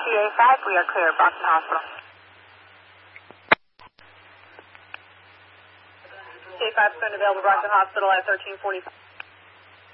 TA5, we are clear. Brockton Hospital. TA5 is going to available Brockton Hospital at 1345.